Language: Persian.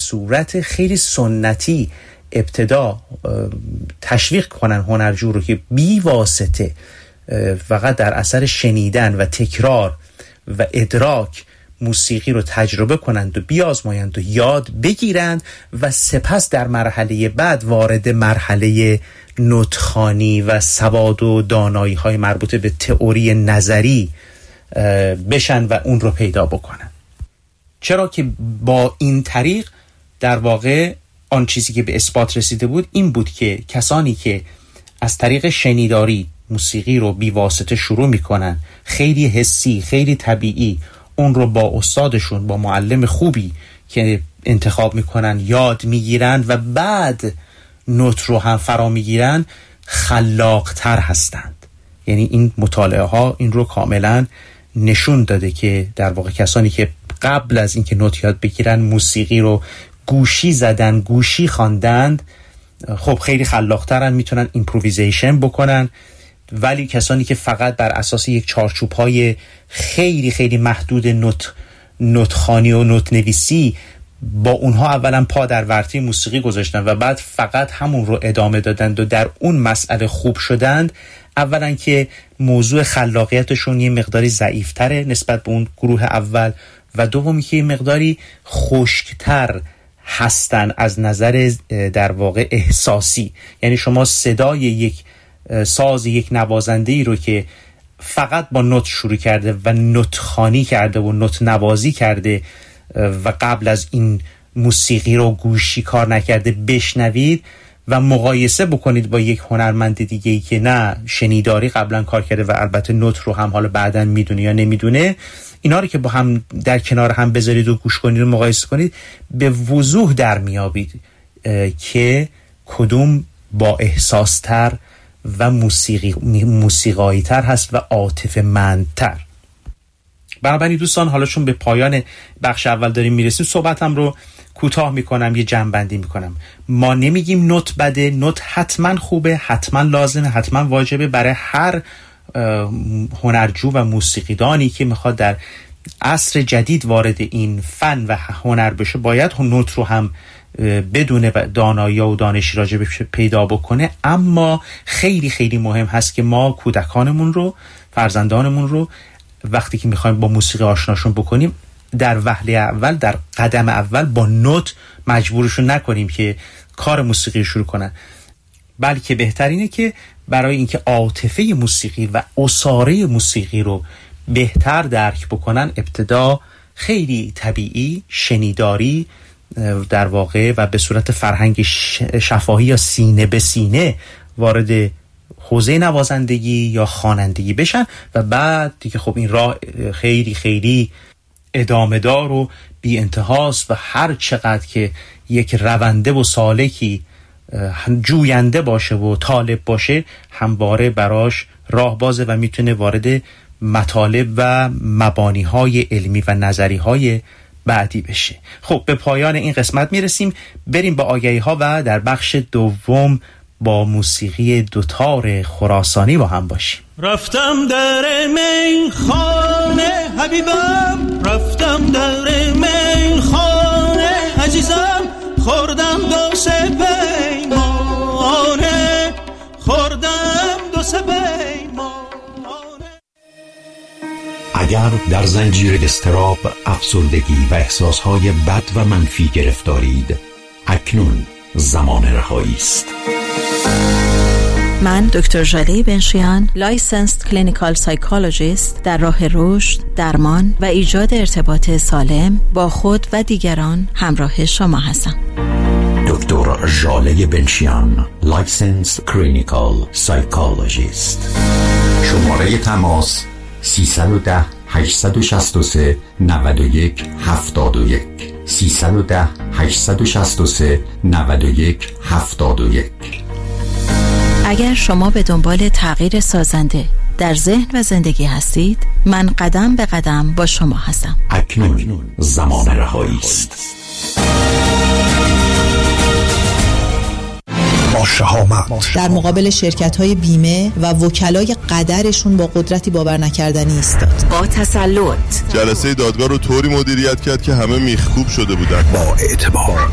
صورت خیلی سنتی ابتدا تشویق کنن هنرجو رو که بی واسطه فقط در اثر شنیدن و تکرار و ادراک موسیقی رو تجربه کنند و بیازمایند و یاد بگیرند و سپس در مرحله بعد وارد مرحله نطخوانی و سواد و دانایی های مربوط به تئوری نظری بشن و اون رو پیدا بکنن. چرا که با این طریق در واقع آن چیزی که به اثبات رسیده بود این بود که کسانی که از طریق شنیداری موسیقی رو بی واسطه شروع میکنن، خیلی حسی، خیلی طبیعی اون رو با استادشون، با معلم خوبی که انتخاب میکنن یاد میگیرن و بعد نوت رو هم فرا میگیرن، خلاقتر هستند. یعنی این مطالعه ها این رو کاملا نشون داده که در واقع کسانی که قبل از اینکه نوت یاد بگیرن موسیقی رو گوشی زدن، گوشی خواندند، خب خیلی خلاقترن، میتونن ایمپروویزیشن بکنن. ولی کسانی که فقط بر اساس یک چارچوب‌های خیلی خیلی محدود نوت‌خوانی و نوت نویسی با اونها اولا پا در ورطه موسیقی گذاشتن و بعد فقط همون رو ادامه دادند و در اون مسئله خوب شدند، اولا که موضوع خلاقیتشون یه مقداری ضعیف‌تره نسبت به اون گروه اول و دومی که یه مقداری خشک‌تر هستن از نظر در واقع احساسی. یعنی شما صدای یک ساز یک نوازنده‌ای رو که فقط با نوت شروع کرده و نوت خوانی کرده و نوت نوازی کرده و قبل از این موسیقی رو گوشی کار نکرده بشنوید و مقایسه بکنید با یک هنرمند دیگه‌ای که نه شنیداری قبلا کار کرده و البته نوت رو هم حالا بعداً میدونه یا نمیدونه، اینا رو که با هم در کنار هم بذارید و گوش کنید و مقایسه کنید، به وضوح در میابید که کدوم با احساستر و موسیقایی تر هست و عاطفه مندتر. بنابراین دوستان، حالا چون به پایان بخش اول داریم میرسیم، صحبتم رو کوتاه میکنم، یه جمع‌بندی میکنم. ما نمیگیم نوت بده، نوت حتما خوبه، حتما لازمه، حتما واجبه برای هر هنرجو و موسیقیدانی که میخواد در عصر جدید وارد این فن و هنر بشه، باید نوت رو هم بدونه و دانایی و دانشی راجع بهش پیدا بکنه. اما خیلی خیلی مهم هست که ما کودکانمون رو، فرزندانمون رو وقتی که میخوایم با موسیقی آشناشون بکنیم، در وهله اول، در قدم اول با نوت مجبورشون نکنیم که کار موسیقی شروع کنن، بلکه بهترینه که برای اینکه عاطفه موسیقی و اساره موسیقی رو بهتر درک بکنن، ابتدا خیلی طبیعی شنیداری در واقع و به صورت فرهنگ شفاهی یا سینه به سینه وارد حوزه نوازندگی یا خوانندگی بشن و بعد دیگه خب این راه خیلی خیلی ادامه دار و بی انتهاست و هر چقدر که یک رونده و سالکی جوینده باشه و طالب باشه، همواره براش راه بازه و میتونه وارد مطالب و مبانی‌های علمی و نظری‌های بعدی بشه. خب به پایان این قسمت میرسیم، بریم با آگهی‌ها و در بخش دوم با موسیقی دوتار خراسانی با هم باشیم. رفتم در میخانه حبیبم، رفتم در میخانه عزیزم، خوردم دو سه پیمانه، خوردم دو سه پیمانه. اگر در زنجیر اضطراب، افسردگی و احساسهای بد و منفی گرفتارید، اکنون زمان رهایی است. من دکتر ژاله بنشیان، لایسنسد کلینیکال سایکولوژیست، در راه رشد، درمان و ایجاد ارتباط سالم با خود و دیگران همراه شما هستم. دکتر ژاله بنشیان، لایسنسد کلینیکال سایکولوژیست. شماره تماس 310 863 91 71 310 863 91 71. اگر شما به دنبال تغییر سازنده در ذهن و زندگی هستید، من قدم به قدم با شما هستم. اکنون زمان رهایی است. با شهامت در مقابل شرکت‌های بیمه و وکلای قدرشون با قدرتی باور نکردنی ایستاد. با تسلط جلسه دادگاه رو طوری مدیریت کرد که همه میخکوب شده بودن. با اعتبار